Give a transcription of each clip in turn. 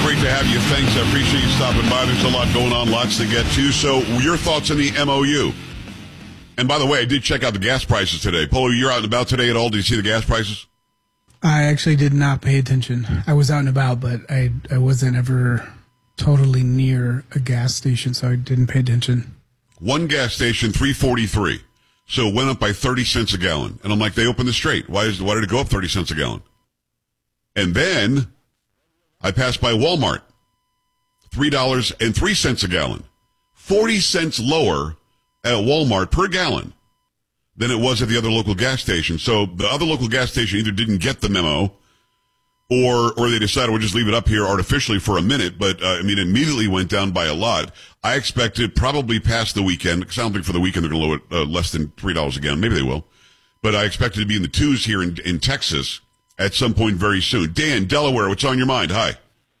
great to have you. Thanks. I appreciate you stopping by. There's a lot going on, lots to get to. So your thoughts on the MOU? And by the way, I did check out the gas prices today. Polo, you're out and about today at all? Did you see the gas prices? I actually did not pay attention. I was out and about, but I wasn't ever totally near a gas station, so I didn't pay attention. One gas station, $3.43. So it went up by 30 cents a gallon. And I'm like, they opened the Strait. Why did it go up 30 cents a gallon? And then I passed by Walmart, $3.03 a gallon. 40 cents lower at Walmart per gallon than it was at the other local gas station. So the other local gas station either didn't get the memo or they decided we'll just leave it up here artificially for a minute. But, it immediately went down by a lot. I expected probably past the weekend, because I don't think for the weekend they're going to lower it less than $3 a gallon. Maybe they will. But I expected to be in the twos here in Texas at some point very soon. Dan, Delaware, what's on your mind? Hi.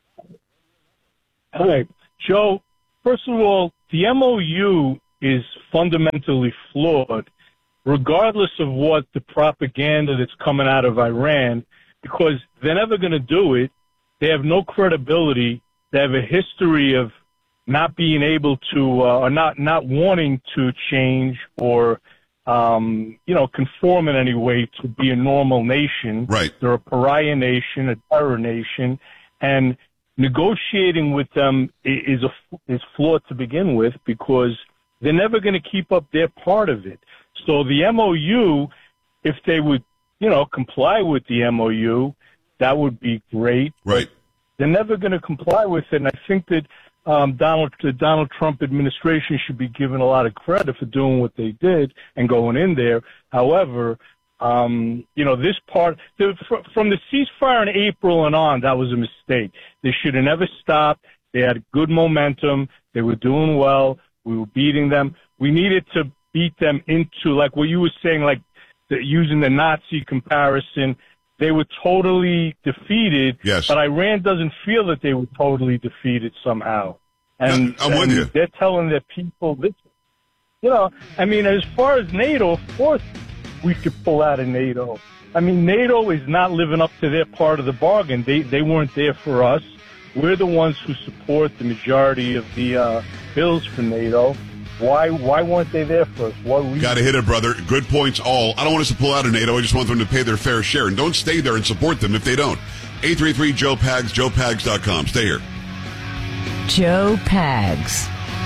Hi. Joe, first of all, the MOU is fundamentally flawed, regardless of what the propaganda that's coming out of Iran, because they're never going to do it. They have no credibility. They have a history of not being able to, or not wanting to change or, conform in any way to be a normal nation. Right. They're a pariah nation, a terror nation, and negotiating with them is flawed to begin with because they're never going to keep up their part of it. So the MOU, if they would, comply with the MOU, that would be great. Right. They're never going to comply with it, and I think that the Donald Trump administration should be given a lot of credit for doing what they did and going in there. However, this part, from the ceasefire in April and on, that was a mistake. They should have never stopped. They had good momentum. They were doing well. We were beating them. We needed to beat them into, like what you were saying, like using the Nazi comparison. They were totally defeated, yes. But Iran doesn't feel that they were totally defeated somehow. And I'm with you. They're telling their people this. As far as NATO, of course, we should pull out of NATO. NATO is not living up to their part of the bargain. They weren't there for us. We're the ones who support the majority of the bills for NATO. Why weren't they there for us? Got to hit it, brother. Good points all. I don't want us to pull out of NATO. I just want them to pay their fair share. And don't stay there and support them if they don't. 833-JOE-PAGS, JoePags.com. Stay here. Joe Pags.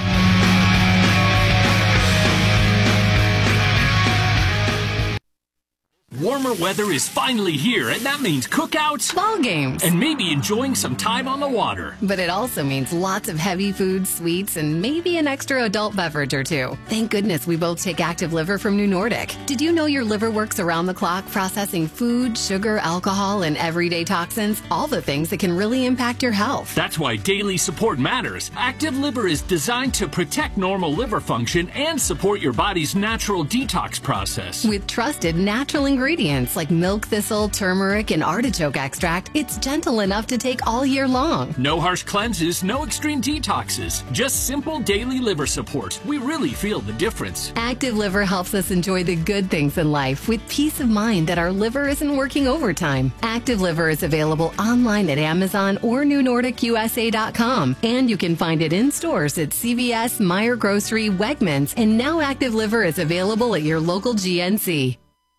Warmer weather is finally here, and that means cookouts, ball games, and maybe enjoying some time on the water. But it also means lots of heavy food, sweets, and maybe an extra adult beverage or two. Thank goodness we both take Active Liver from New Nordic. Did you know your liver works around the clock processing food, sugar, alcohol, and everyday toxins? All the things that can really impact your health. That's why daily support matters. Active Liver is designed to protect normal liver function and support your body's natural detox process. With trusted natural ingredients like milk thistle, turmeric, and artichoke extract, it's gentle enough to take all year long. No harsh cleanses, no extreme detoxes, just simple daily liver support. We really feel the difference. Active Liver helps us enjoy the good things in life with peace of mind that our liver isn't working overtime. Active Liver is available online at Amazon or NewNordicUSA.com, and you can find it in stores at CVS, Meijer Grocery, Wegmans, and now Active Liver is available at your local GNC.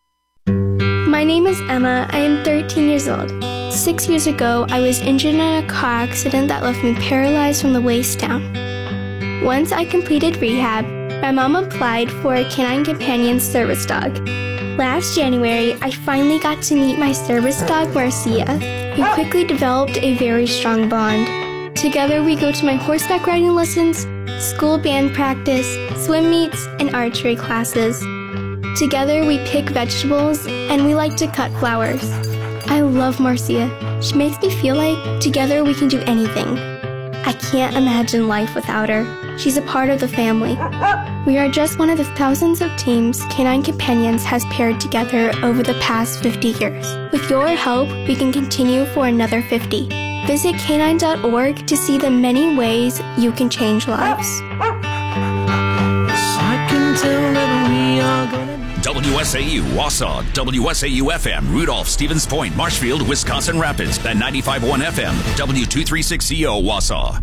My name is Emma. I am 13 years old. 6 years ago, I was injured in a car accident that left me paralyzed from the waist down. Once I completed rehab, my mom applied for a Canine Companion service dog. Last January, I finally got to meet my service dog, Marcia. We quickly developed a very strong bond. Together, we go to my horseback riding lessons, school band practice, swim meets, and archery classes. Together, we pick vegetables, and we like to cut flowers. I love Marcia. She makes me feel like together we can do anything. I can't imagine life without her. She's a part of the family. We are just one of the thousands of teams Canine Companions has paired together over the past 50 years. With your help, we can continue for another 50. Visit canine.org to see the many ways you can change lives. WSAU, Wausau, WSAU-FM, Rudolph, Stevens Point, Marshfield, Wisconsin Rapids, and 95.1 FM, W236CO, Wausau.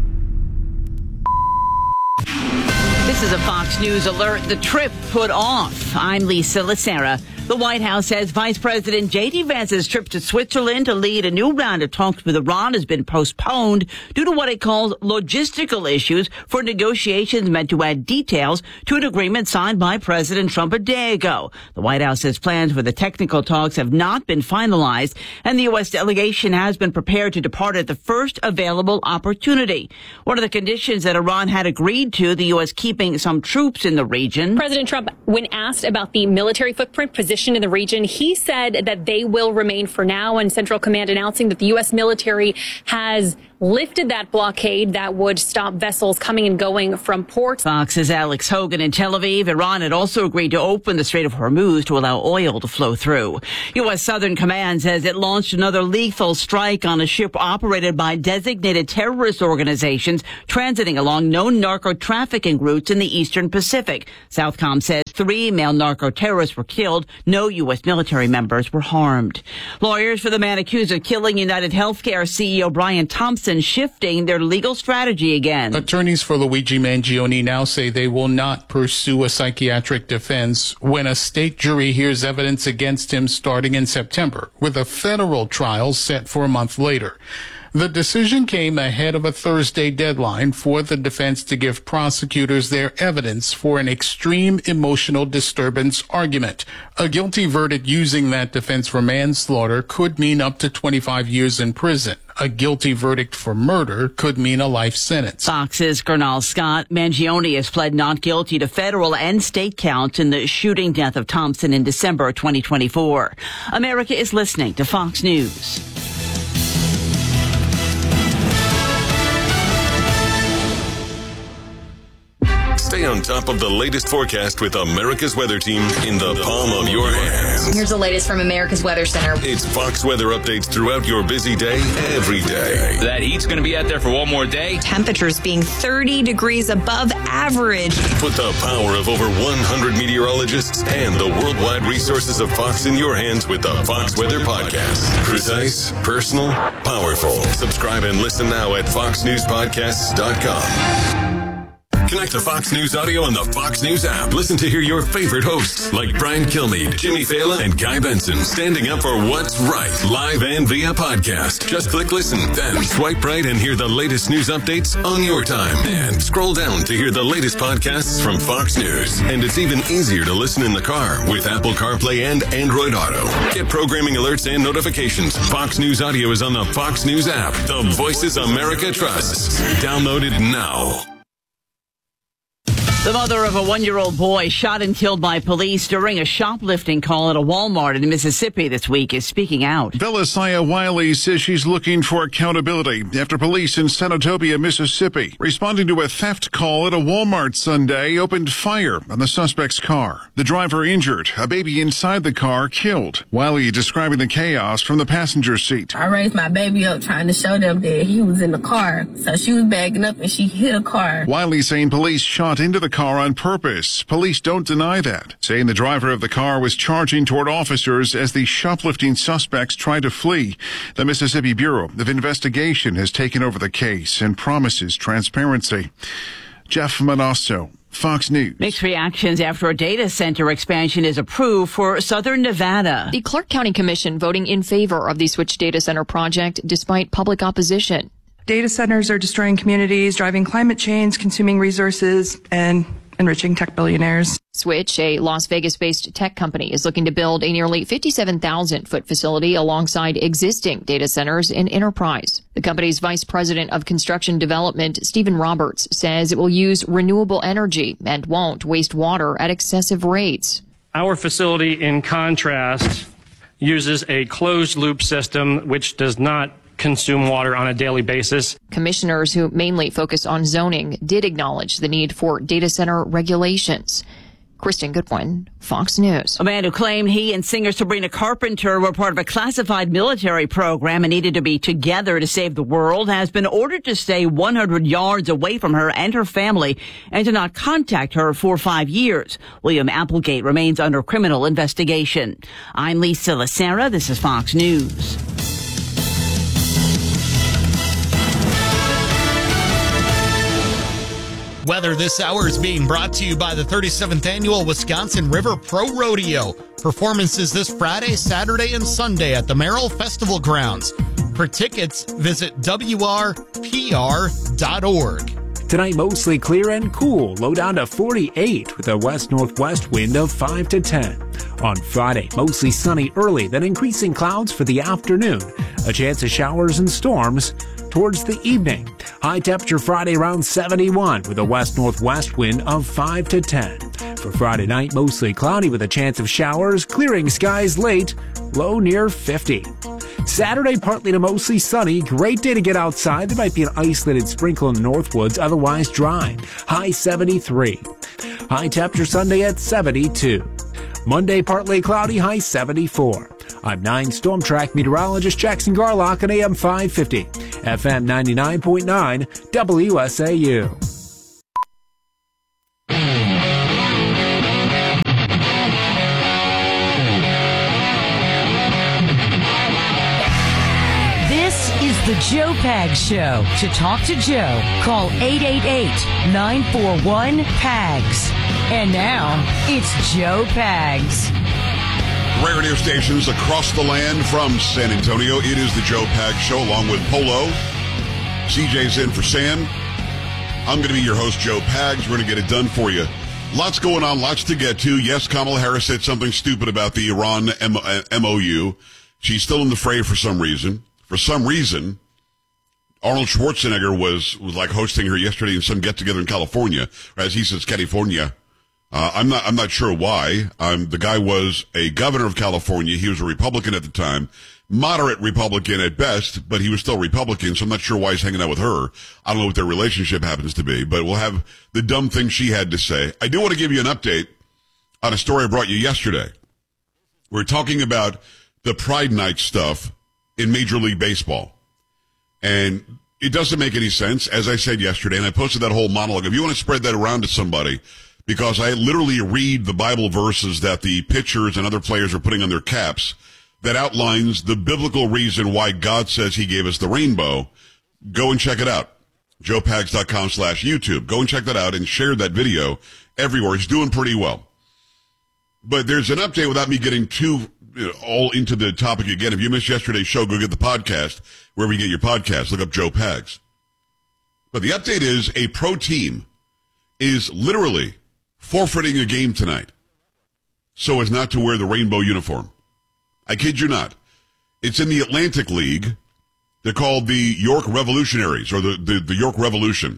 This is a Fox News alert. The trip put off. I'm Lisa Lacera. The White House says Vice President J.D. Vance's trip to Switzerland to lead a new round of talks with Iran has been postponed due to what it calls logistical issues for negotiations meant to add details to an agreement signed by President Trump a day ago. The White House says plans for the technical talks have not been finalized, and the U.S. delegation has been prepared to depart at the first available opportunity. One of the conditions that Iran had agreed to, the U.S. keeping some troops in the region. President Trump, when asked about the military footprint position in the region, he said that they will remain for now, and Central Command announcing that the U.S. military has lifted that blockade that would stop vessels coming and going from ports. Fox's Alex Hogan in Tel Aviv. Iran had also agreed to open the Strait of Hormuz to allow oil to flow through. U.S. Southern Command says it launched another lethal strike on a ship operated by designated terrorist organizations transiting along known narco-trafficking routes in the eastern Pacific. Southcom says 3 male narco-terrorists were killed. No U.S. military members were harmed. Lawyers for the man accused of killing United Healthcare CEO Brian Thompson shifting their legal strategy again. Attorneys for Luigi Mangione now say they will not pursue a psychiatric defense when a state jury hears evidence against him starting in September, with a federal trial set for a month later. The decision came ahead of a Thursday deadline for the defense to give prosecutors their evidence for an extreme emotional disturbance argument. A guilty verdict using that defense for manslaughter could mean up to 25 years in prison. A guilty verdict for murder could mean a life sentence. Fox's Gernal Scott. Mangione has pled not guilty to federal and state counts in the shooting death of Thompson in December 2024. America is listening to Fox News. Stay on top of the latest forecast with America's Weather Team in the palm of your hands. Here's the latest from America's Weather Center. It's Fox weather updates throughout your busy day, every day. That heat's going to be out there for one more day. Temperatures being 30 degrees above average. Put the power of over 100 meteorologists and the worldwide resources of Fox in your hands with the Fox Weather Podcast. Precise, personal, powerful. Subscribe and listen now at foxnewspodcasts.com. Connect to Fox News Audio on the Fox News app. Listen to hear your favorite hosts like Brian Kilmeade, Jimmy Fallon, and Guy Benson standing up for what's right, live and via podcast. Just click listen, then swipe right and hear the latest news updates on your time. And scroll down to hear the latest podcasts from Fox News. And it's even easier to listen in the car with Apple CarPlay and Android Auto. Get programming alerts and notifications. Fox News Audio is on the Fox News app. The voices America trusts. Download it now. The mother of a 1-year-old boy shot and killed by police during a shoplifting call at a Walmart in Mississippi this week is speaking out. Velisaya Wiley says she's looking for accountability after police in Senatobia, Mississippi, responding to a theft call at a Walmart Sunday, opened fire on the suspect's car. The driver injured, a baby inside the car killed. Wiley describing the chaos from the passenger seat. I raised my baby up trying to show them that he was in the car, so she was bagging up and she hit a car. Wiley saying police shot into the car on purpose. Police don't deny that, saying the driver of the car was charging toward officers as the shoplifting suspects tried to flee. The Mississippi Bureau of Investigation has taken over the case and promises transparency. Jeff Manasso, Fox News. Mixed reactions after a data center expansion is approved for Southern Nevada. The Clark County Commission voting in favor of the Switch Data Center project despite public opposition. Data centers are destroying communities, driving climate change, consuming resources, and enriching tech billionaires. Switch, a Las Vegas-based tech company, is looking to build a nearly 57,000-foot facility alongside existing data centers in Enterprise. The company's vice president of construction development, Stephen Roberts, says it will use renewable energy and won't waste water at excessive rates. Our facility, in contrast, uses a closed-loop system which does not consume water on a daily basis. Commissioners who mainly focus on zoning did acknowledge the need for data center regulations. Kristen Goodwin, Fox News. A man who claimed he and singer Sabrina Carpenter were part of a classified military program and needed to be together to save the world has been ordered to stay 100 yards away from her and her family and to not contact her for 5 years. William Applegate remains under criminal investigation. I'm Lisa Lacera. This is Fox News. Weather this hour is being brought to you by the 37th Annual Wisconsin River Pro Rodeo. Performances this Friday, Saturday, and Sunday at the Merrill Festival Grounds. For tickets, visit WRPR.org. Tonight, mostly clear and cool, low down to 48 with a west-northwest wind of 5 to 10. On Friday, mostly sunny early, then increasing clouds for the afternoon. A chance of showers and storms towards the evening. High temperature Friday around 71 with a west-northwest wind of 5 to 10. For Friday night, mostly cloudy with a chance of showers, clearing skies late, low near 50. Saturday, partly to mostly sunny. Great day to get outside. There might be an isolated sprinkle in the Northwoods, otherwise dry. High 73. High temperature Sunday at 72. Monday, partly cloudy, high 74. I'm 9 Storm Track meteorologist Jackson Garlock on AM 550, FM 99.9, WSAU. The Joe Pags Show. To talk to Joe, call 888-941-PAGS. And now, it's Joe Pags. Great radio stations across the land from San Antonio. It is the Joe Pags Show along with Polo. CJ's in for Sam. I'm going to be your host, Joe Pags. We're going to get it done for you. Lots going on, lots to get to. Yes, Kamala Harris said something stupid about the Iran MOU. She's still in the fray for some reason. For some reason, Arnold Schwarzenegger was like hosting her yesterday in some get-together in California, or as he says, California. I'm not sure why. The guy was a governor of California. He was a Republican at the time, moderate Republican at best, but he was still Republican, so I'm not sure why he's hanging out with her. I don't know what their relationship happens to be, but we'll have the dumb thing she had to say. I do want to give you an update on a story I brought you yesterday. We're talking about the Pride Night stuff in Major League Baseball. And it doesn't make any sense, as I said yesterday, and I posted that whole monologue. If you want to spread that around to somebody, because I literally read the Bible verses that the pitchers and other players are putting on their caps that outlines the biblical reason why God says he gave us the rainbow, go and check it out. JoePags.com/YouTube. Go and check that out and share that video everywhere. He's doing pretty well. But there's an update without me getting too all into the topic again. If you missed yesterday's show, go get the podcast wherever you get your podcast. Look up Joe Pags. But the update is a pro team is literally forfeiting a game tonight so as not to wear the rainbow uniform. I kid you not. It's in the Atlantic League. They're called the York Revolutionaries, or the York Revolution.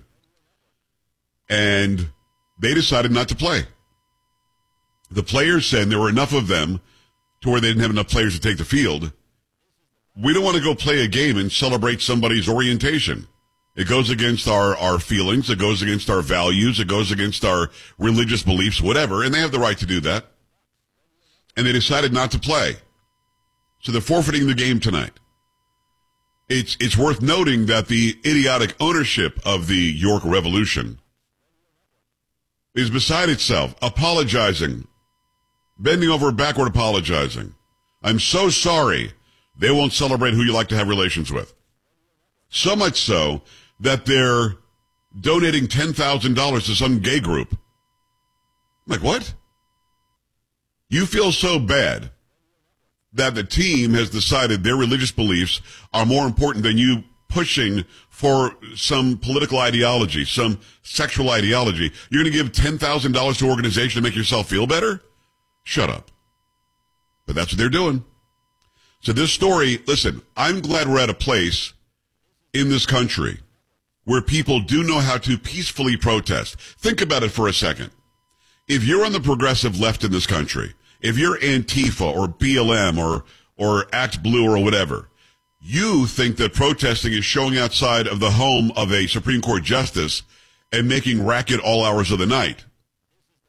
And they decided not to play. The players said there were enough of them to where they didn't have enough players to take the field. We don't want to go play a game and celebrate somebody's orientation. It goes against our feelings. It goes against our values. It goes against our religious beliefs, whatever. And they have the right to do that. And they decided not to play. So they're forfeiting the game tonight. It's worth noting that the idiotic ownership of the York Revolution is beside itself, apologizing, bending over backward apologizing. I'm so sorry. They won't celebrate who you like to have relations with. So much so that they're donating $10,000 to some gay group. I'm like, what? You feel so bad that the team has decided their religious beliefs are more important than you pushing for some political ideology, some sexual ideology. You're going to give $10,000 to an organization to make yourself feel better? Shut up. But that's what they're doing. So this story, listen, I'm glad we're at a place in this country where people do know how to peacefully protest. Think about it for a second. If you're on the progressive left in this country, if you're Antifa or BLM or Act Blue or whatever, you think that protesting is showing outside of the home of a Supreme Court justice and making racket all hours of the night.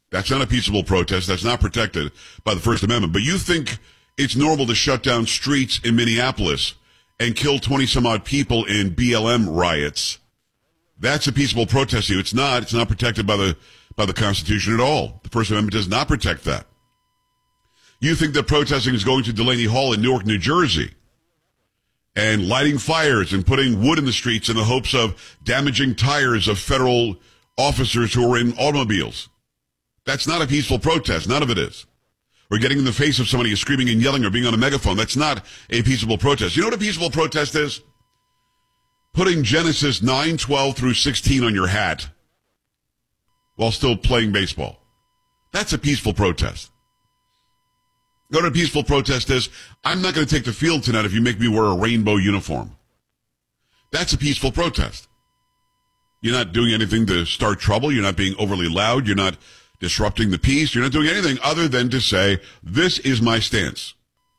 That's not a peaceable protest. That's not protected by the First Amendment. But you think it's normal to shut down streets in Minneapolis and kill 20-some-odd people in BLM riots. That's a peaceable protest to you. It's not. It's not protected by the Constitution at all. The First Amendment does not protect that. You think that protesting is going to Delaney Hall in Newark, New Jersey, and lighting fires and putting wood in the streets in the hopes of damaging tires of federal officers who are in automobiles. That's not a peaceful protest. None of it is. Or getting in the face of somebody who's screaming and yelling or being on a megaphone. That's not a peaceable protest. You know what a peaceable protest is? Putting Genesis 9:12 through 16 on your hat while still playing baseball. That's a peaceful protest. You know what a peaceful protest is? I'm not going to take the field tonight if you make me wear a rainbow uniform. That's a peaceful protest. You're not doing anything to start trouble. You're not being overly loud. You're not disrupting the peace. You're not doing anything other than to say, this is my stance.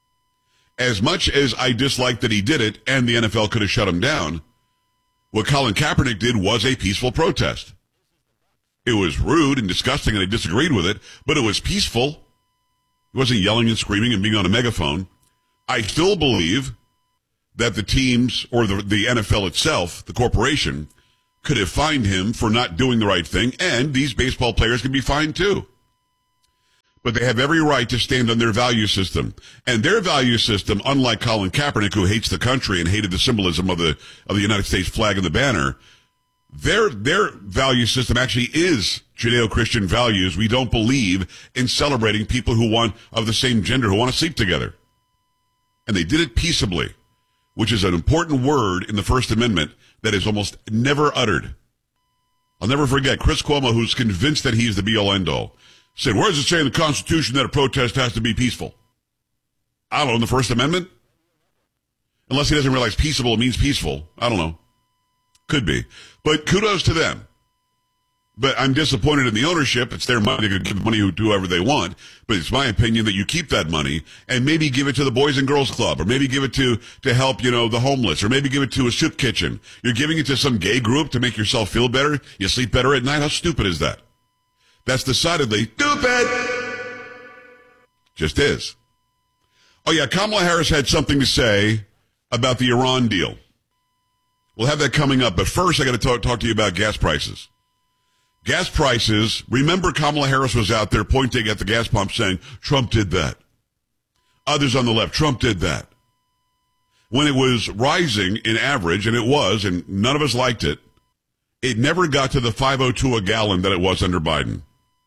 As much as I dislike that he did it and the NFL could have shut him down, what Colin Kaepernick did was a peaceful protest. It was rude and disgusting and I disagreed with it, but it was peaceful. He wasn't yelling and screaming and being on a megaphone. I still believe that the teams or the NFL itself, the corporation, could have fined him for not doing the right thing, and these baseball players can be fined too. But they have every right to stand on their value system. And their value system, unlike Colin Kaepernick, who hates the country and hated the symbolism of the United States flag and the banner, their value system actually is Judeo-Christian values. We don't believe in celebrating people who want of the same gender who want to sleep together. And they did it peaceably, which is an important word in the First Amendment that is almost never uttered. I'll never forget Chris Cuomo, who's convinced that he's the be-all, end-all, said, where does it say in the Constitution that a protest has to be peaceful? I don't know, in the First Amendment? Unless he doesn't realize peaceable means peaceful. I don't know. Could be. But kudos to them. But I'm disappointed in the ownership. It's their money. They can give the money to whoever they want. But it's my opinion that you keep that money and maybe give it to the Boys and Girls Club, or maybe give it to help, the homeless, or maybe give it to a soup kitchen. You're giving it to some gay group to make yourself feel better. You sleep better at night. How stupid is that? That's decidedly stupid. Just is. Oh yeah, Kamala Harris had something to say about the Iran deal. We'll have that coming up. But first, I got to talk to you about gas prices. Gas prices, remember Kamala Harris was out there pointing at the gas pump saying, Trump did that. Others on the left, Trump did that. When it was rising in average, and it was, and none of us liked it, it never got to the $5.02 a gallon that it was under Biden.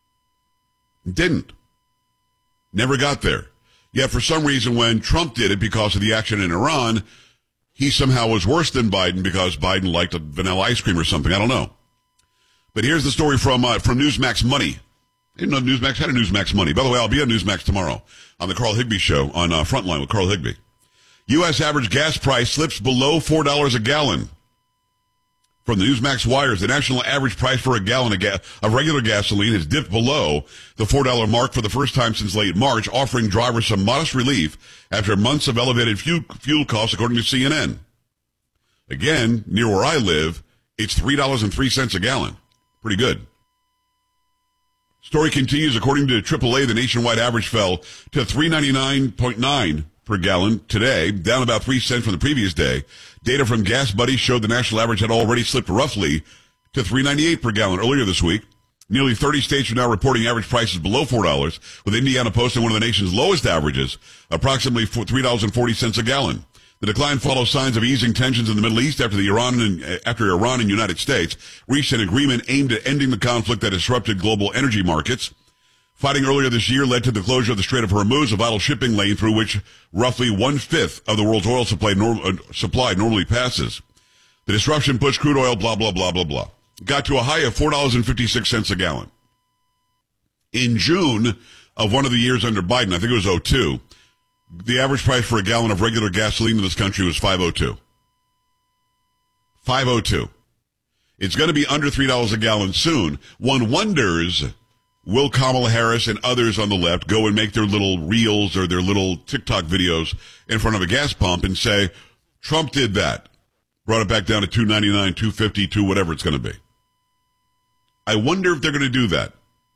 It didn't. Never got there. Yet for some reason when Trump did it because of the action in Iran, he somehow was worse than Biden because Biden liked a vanilla ice cream or something. I don't know. But here's the story from Newsmax Money. I didn't know Newsmax had a Newsmax Money. By the way, I'll be on Newsmax tomorrow on the Carl Higbie Show on Frontline with Carl Higbie. U.S. average gas price slips below $4 a gallon. From the Newsmax wires, the national average price for a gallon of regular gasoline has dipped below the $4 mark for the first time since late March, offering drivers some modest relief after months of elevated fuel costs, according to CNN. Again, near where I live, it's $3.03 a gallon. Pretty good. Story continues. According to AAA, the nationwide average fell to $3.99.9 per gallon today, down about 3 cents from the previous day. Data from Gas Buddy showed the national average had already slipped roughly to $3.98 per gallon earlier this week. Nearly 30 states are now reporting average prices below $4, with Indiana posting one of the nation's lowest averages, approximately $3.40 a gallon. The decline follows signs of easing tensions in the Middle East after Iran and United States reached an agreement aimed at ending the conflict that disrupted global energy markets. Fighting earlier this year led to the closure of the Strait of Hormuz, a vital shipping lane through which roughly 1/5 of the world's oil supply normally passes. The disruption pushed crude oil, blah, blah, blah, blah, blah. Got to a high of $4.56 a gallon. In June of one of the years under Biden, I think it was 2002, the average price for a gallon of regular gasoline in this country was $5.02. $5.02. It's going to be under $3 a gallon soon. One wonders, will Kamala Harris and others on the left go and make their little reels or their little TikTok videos in front of a gas pump and say, Trump did that. Brought it back down to $2.99, $2.50, whatever it's going to be. I wonder if they're going to do that.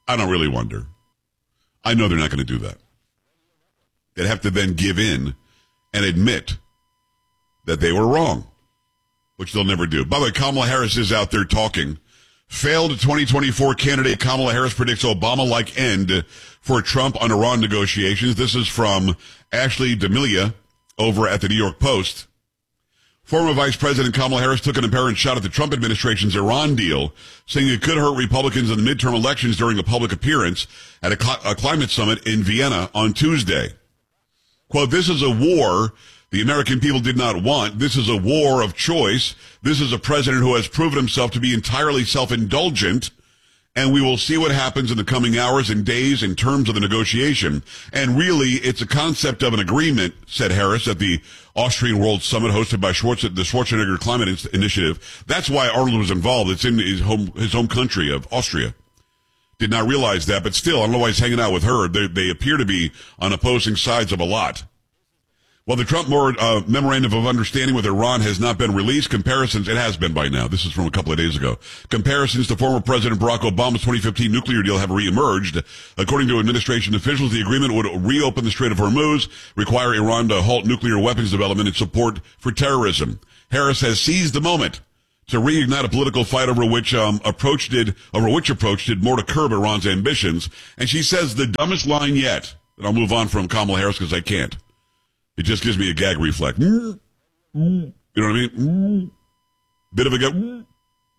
I don't really wonder. I know they're not going to do that. They'd have to then give in and admit that they were wrong, which they'll never do. By the way, Kamala Harris is out there talking. Failed 2024 candidate Kamala Harris predicts Obama-like end for Trump on Iran negotiations. This is from Ashley D'Amelia over at the New York Post. Former Vice President Kamala Harris took an apparent shot at the Trump administration's Iran deal, saying it could hurt Republicans in the midterm elections during a public appearance at a climate summit in Vienna on Tuesday. Quote, "This is a war the American people did not want. This is a war of choice. This is a president who has proven himself to be entirely self-indulgent, and we will see what happens in the coming hours and days in terms of the negotiation. And really, it's a concept of an agreement," said Harris at the Austrian World Summit hosted by the Schwarzenegger Climate Initiative. That's why Arnold was involved. It's in his home country of Austria. Did not realize that, but still, I don't know why he's hanging out with her. They appear to be on opposing sides of a lot. While the Trump memorandum of understanding with Iran has not been released, it has been by now. This is from a couple of days ago. Comparisons to former President Barack Obama's 2015 nuclear deal have reemerged. According to administration officials, the agreement would reopen the Strait of Hormuz, require Iran to halt nuclear weapons development and support for terrorism. Harris has seized the moment to reignite a political fight over which approach did more to curb Iran's ambitions. And she says the dumbest line yet. And I'll move on from Kamala Harris because I can't. It just gives me a gag reflex. You know what I mean? Bit of a gag. You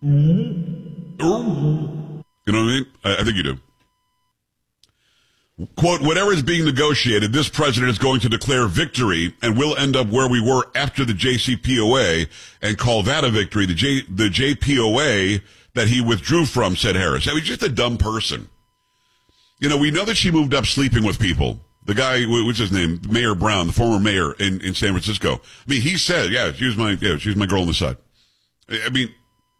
know what I mean? I think you do. Quote, "Whatever is being negotiated, this president is going to declare victory and we'll end up where we were after the JCPOA and call that a victory, the JPOA that he withdrew from," said Harris. I mean, just a dumb person. You know, we know that she moved up sleeping with people. The guy, what's his name? Mayor Brown, the former mayor in San Francisco. I mean, he said, she was my girl on the side. I mean,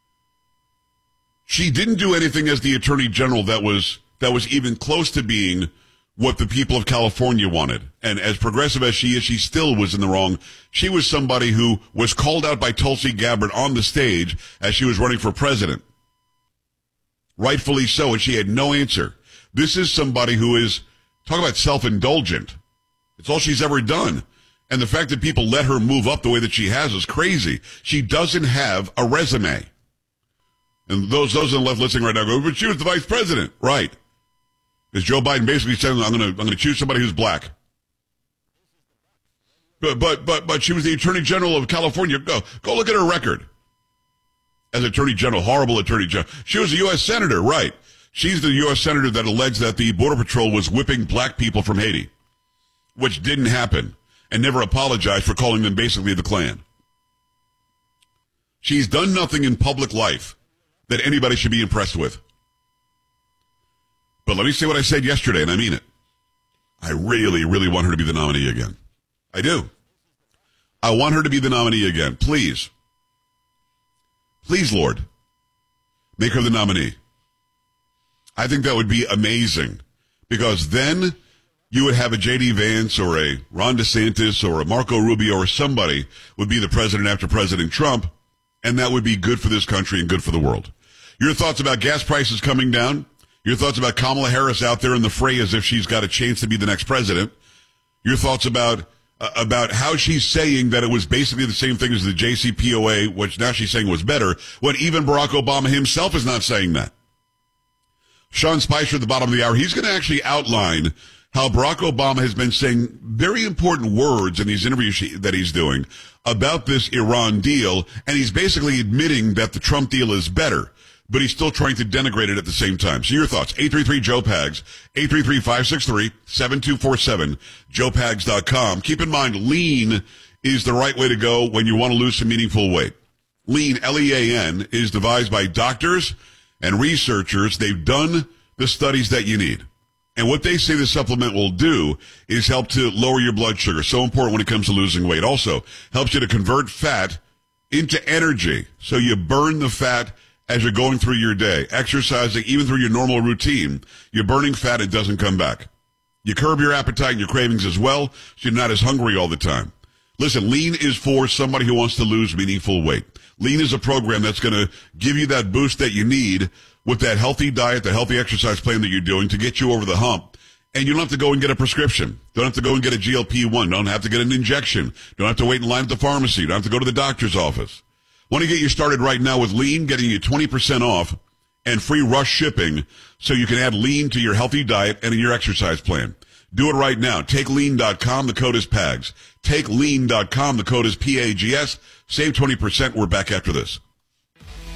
she didn't do anything as the attorney general that was even close to being what the people of California wanted. And as progressive as she is, she still was in the wrong. She was somebody who was called out by Tulsi Gabbard on the stage as she was running for president. Rightfully so, and she had no answer. This is somebody who is, talk about self-indulgent. It's all she's ever done. And the fact that people let her move up the way that she has is crazy. She doesn't have a resume. And those on the left listening right now go, "But she was the vice president." Right. Because Joe Biden basically said, I'm going to choose somebody who's black. But she was the attorney general of California. Go look at her record. As attorney general, horrible attorney general. She was a U.S. senator, right. She's the U.S. senator that alleged that the Border Patrol was whipping black people from Haiti, which didn't happen, and never apologized for calling them basically the Klan. She's done nothing in public life that anybody should be impressed with. But let me say what I said yesterday, and I mean it. I really, really want her to be the nominee again. I do. I want her to be the nominee again. Please. Please, Lord, make her the nominee. I think that would be amazing, because then you would have a J.D. Vance or a Ron DeSantis or a Marco Rubio or somebody would be the president after President Trump, and that would be good for this country and good for the world. Your thoughts about gas prices coming down? Your thoughts about Kamala Harris out there in the fray as if she's got a chance to be the next president? Your thoughts about how she's saying that it was basically the same thing as the JCPOA, which now she's saying was better, when even Barack Obama himself is not saying that. Sean Spicer at the bottom of the hour, he's going to actually outline how Barack Obama has been saying very important words in these interviews that he's doing about this Iran deal, and he's basically admitting that the Trump deal is better, but he's still trying to denigrate it at the same time. So your thoughts, 833-JOE-PAGS, 833-563-7247, joepags.com. Keep in mind, lean is the right way to go when you want to lose some meaningful weight. Lean, L-E-A-N, is devised by doctors and researchers. They've done the studies that you need. And what they say the supplement will do is help to lower your blood sugar. So important when it comes to losing weight. Also, helps you to convert fat into energy. So you burn the fat as you're going through your day. Exercising, even through your normal routine, you're burning fat, it doesn't come back. You curb your appetite and your cravings as well, so you're not as hungry all the time. Listen, Lean is for somebody who wants to lose meaningful weight. Lean is a program that's going to give you that boost that you need with that healthy diet, the healthy exercise plan that you're doing to get you over the hump. And you don't have to go and get a prescription. Don't have to go and get a GLP-1. Don't have to get an injection. Don't have to wait in line at the pharmacy. Don't have to go to the doctor's office. Want to get you started right now with Lean, getting you 20% off and free rush shipping so you can add Lean to your healthy diet and in your exercise plan. Do it right now. TakeLean.com. The code is PAGS. TakeLean.com. The code is PAGS. Save 20%. We're back after this.